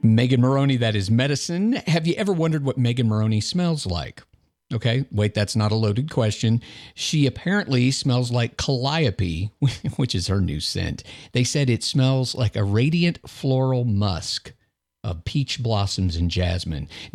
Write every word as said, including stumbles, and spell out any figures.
Megan Moroney, that is medicine. Have you ever wondered what Megan Moroney smells like? Okay, wait, that's not a loaded question. She apparently smells like calliope, which is her new scent. They said it smells like a radiant floral musk of peach blossoms and jasmine.